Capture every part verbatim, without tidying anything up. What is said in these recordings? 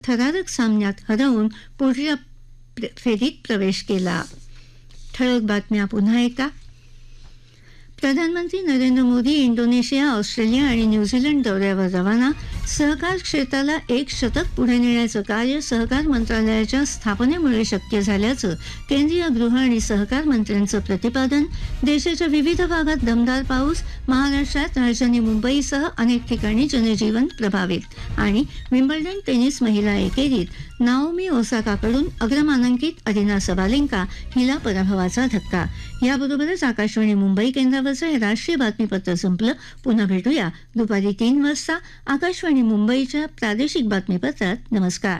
थरारक सामन्यात हरवून पुढच्या फेरीत प्रवेश केला. ठळक बातम्या पुन्हा एकदा. प्रधानमंत्री नरेंद्र मोदी इंडोनेशिया, ऑस्ट्रेलिया आणि न्यूझीलंड दौऱ्यावर रवाना. सहकार क्षेत्राला एक शतक पुढे नेण्याचं कार्य सहकार मंत्रालयाच्या स्थापनेमुळे शक्य झाल्याचं केंद्रीय गृह आणि सहकार मंत्र्यांचं प्रतिपादन. देशाच्या विविध भागात दमदार पाऊस. महाराष्ट्रात राजधानी मुंबईसह अनेक ठिकाणी जनजीवन प्रभावित. आणि विम्बल्डन टेनिस महिला एकेरीत नाओमी ओसाकाकडून अग्रमानांकित अरिना सबालेंका हिला पराभवाचा धक्का. याबरोबरच आकाशवाणी मुंबई केंद्रावरचं हे राष्ट्रीय बातमीपत्र संपलं. पुन्हा भेटूया दुपारी तीन वाजता आकाशवाणी मुंबईच्या प्रादेशिक बातमीपत्रात. नमस्कार.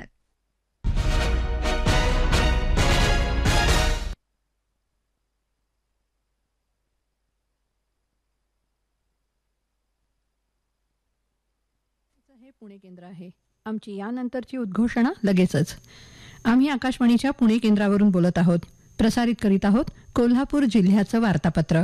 हे पुणे केंद्र आहे. आमची यानंतरची उद्घोषणा लगेचच. आम्ही आकाशवाणीच्या पुणे केंद्रावरून बोलत आहोत. प्रसारित करीत आहोत कोल्हापूर जिल्ह्याचं वार्तापत्र.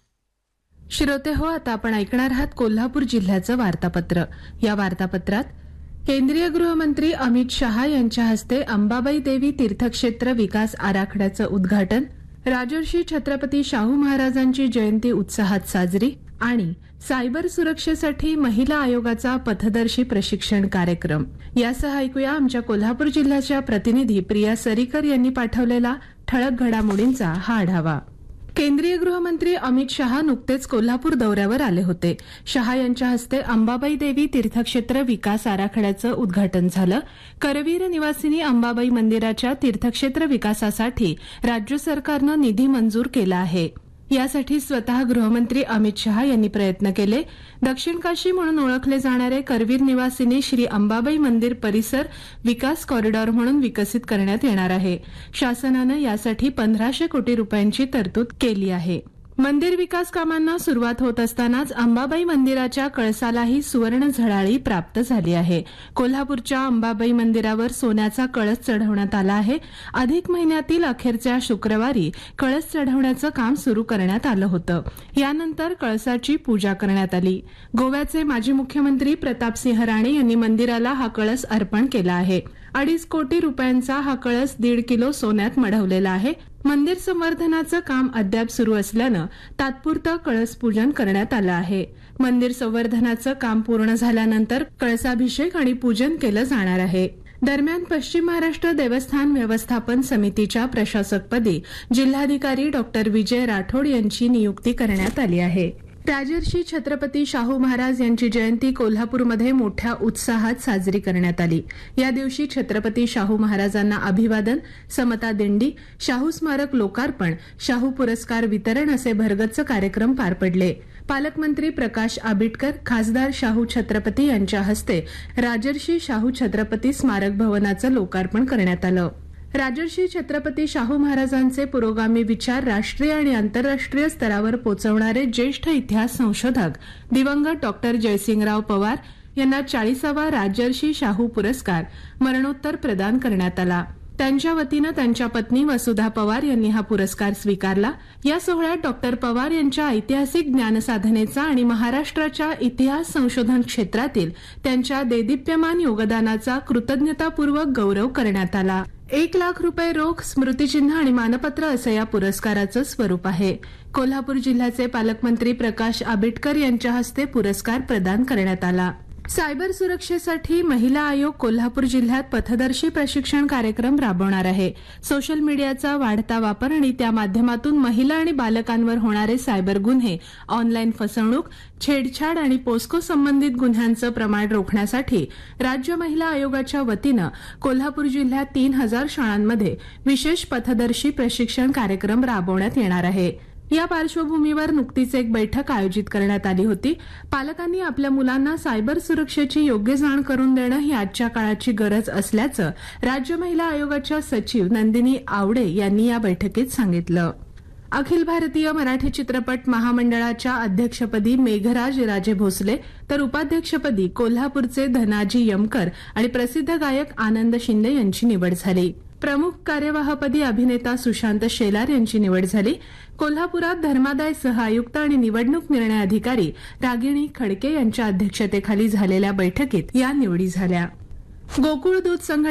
श्रोते हो, आता आपण ऐकणार आहात कोल्हापूर जिल्ह्याचं वार्तापत्र. या वार्तापत्रात केंद्रीय गृहमंत्री अमित शहा यांच्या हस्ते अंबाबाई देवी तीर्थक्षेत्र विकास आराखड्याचं उद्घाटन, राजर्षी छत्रपती शाहू महाराजांची जयंती उत्साहात साजरी आणि सायबर सुरक्षेसाठी महिला आयोगाचा पथदर्शी प्रशिक्षण कार्यक्रम. यासह ऐकूया आमच्या कोल्हापूर जिल्ह्याच्या प्रतिनिधी प्रिया सरीकर यांनी पाठवलेला ठळक घडामोडींचा हा आढावा. केंद्रीय गृहमंत्री अमित शहा नुकतेच कोल्हापूर दौऱ्यावर आले होते. शहा यांच्या हस्ते अंबाबाई देवी तीर्थक्षेत्र विकास आराखड्याचं उद्घाटन झालं. करवीर निवासिनी अंबाबाई मंदिराच्या तीर्थक्षेत्र विकासासाठी राज्य सरकारनं निधी मंजूर केला आहे. यासाठी स्वतः गृहमंत्री अमित शहा यांनी प्रयत्न केले. दक्षिण काशी म्हणून ओळखले जाणारे करवीर निवासिनी श्री अंबाबाई मंदिर परिसर विकास कॉरिडॉर म्हणून विकसित करण्यात येणार आहे. शासनानं यासाठी पंधराशे कोटी रुपयांची तरतूद केली आहे. मंदिर विकास कामांना सुरुवात होत असतानाच अंबाबाई मंदिराच्या कळसालाही सुवर्ण झळाळी प्राप्त झाली आहे. कोल्हापूरच्या अंबाबाई मंदिरावर सोन्याचा कळस चढवण्यात आला आहे. अधिक महिन्यातील अखेरच्या शुक्रवारी कळस चढवण्याचं काम सुरू करण्यात आलं होतं. यानंतर कळसाची पूजा करण्यात आली. गोव्याचे माजी मुख्यमंत्री प्रतापसिंह राणे यांनी मंदिराला हा कळस अर्पण केला आहे. अडीच कोटी रुपयांचा हा कळस दीड किलो सोन्यात मढवलेला आहे. मंदिर संवर्धनाचं काम अद्याप सुरू असल्यानं तात्पुरतं कळस पूजन करण्यात आलं आहे. मंदिर संवर्धनाचं काम पूर्ण झाल्यानंतर कळसाभिषेक आणि पूजन केलं जाणार आहे. दरम्यान पश्चिम महाराष्ट्र देवस्थान व्यवस्थापन समितीच्या प्रशासकपदी जिल्हाधिकारी डॉक्टर विजय राठोड यांची नियुक्ती करण्यात आली आहे. राजर्षी छत्रपती शाहू महाराज यांची जयंती कोल्हापूरमध्ये मोठ्या उत्साहात साजरी करण्यात आली. या दिवशी छत्रपती शाहू महाराजांना अभिवादन, समता दिंडी, शाहू स्मारक लोकार्पण, शाहू पुरस्कार वितरण असे भरगच्च कार्यक्रम पार पडले. पालकमंत्री प्रकाश आबिटकर, खासदार शाहू छत्रपती यांच्या हस्ते राजर्षी शाहू छत्रपती स्मारक भवनाचं लोकार्पण करण्यात आलं. राजर्षी छत्रपती शाहू महाराजांचे पुरोगामी विचार राष्ट्रीय आणि आंतरराष्ट्रीय स्तरावर पोहोचवणारे ज्येष्ठ इतिहास संशोधक दिवंगत डॉक्टर जयसिंगराव पवार यांना चाळीसावा राजर्षी शाहू पुरस्कार मरणोत्तर प्रदान करण्यात आला. त्यांच्या वतीनं त्यांच्या पत्नी वसुधा पवार यांनी हा पुरस्कार स्वीकारला. या सोहळ्यात डॉक्टर पवार यांच्या ऐतिहासिक ज्ञानसाधनेचा आणि महाराष्ट्राच्या इतिहास संशोधन क्षेत्रातील त्यांच्या देदीप्यमान योगदानाचा कृतज्ञतापूर्वक गौरव करण्यात आला. एक लाख रुपये रोख, स्मृतिचिन्ह आणि मानपत्र असं या पुरस्काराचं स्वरूप आहे. कोल्हापूर जिल्ह्याचे पालकमंत्री प्रकाश आबिटकर यांच्या हस्ते पुरस्कार प्रदान करण्यात आला. सायबर सुरक्षेसाठी महिला आयोग कोल्हापूर जिल्ह्यात पथदर्शी प्रशिक्षण कार्यक्रम राबवणार आहे. सोशल मीडियाचा वाढता वापर आणि त्या माध्यमातून महिला आणि बालकांवर होणारे सायबर गुन्हे, ऑनलाईन फसवणूक, छेडछाड आणि पोस्को संबंधित गुन्ह्यांचं प्रमाण रोखण्यासाठी राज्य महिला आयोगाच्या वतीनं कोल्हापूर जिल्ह्यात तीन हजार शाळांमध्ये विशेष पथदर्शी प्रशिक्षण कार्यक्रम राबवण्यात येणार आहे. या पार्श्वभूमीवर नुकतीच एक बैठक आयोजित करण्यात आली होती. पालकांनी आपल्या मुलांना सायबर सुरक्षेची योग्य जाण करून देणं ही आजच्या काळाची गरज असल्याचं राज्य महिला आयोगाच्या सचिव नंदिनी आवडे यांनी या बैठकीत सांगितलं. अखिल भारतीय मराठी चित्रपट महामंडळाच्या अध्यक्षपदी मेघराज राजे भोसले तर उपाध्यक्षपदी कोल्हापूरचे धनाजी यमकर आणि प्रसिद्ध गायक आनंद शिंदे यांची निवड झाली. प्रमुख कार्यवाहपदी अभिनेता सुशांत शेलार यांची निवड झाली. कोल्हापुरात धर्मादाय सह आयुक्त आणि निवडणूक निर्णय अधिकारी रागिणी खडके यांच्या अध्यक्षतेखाली झालेल्या बैठकीत या निवडी झाल्या. गोकुळ दूध संघ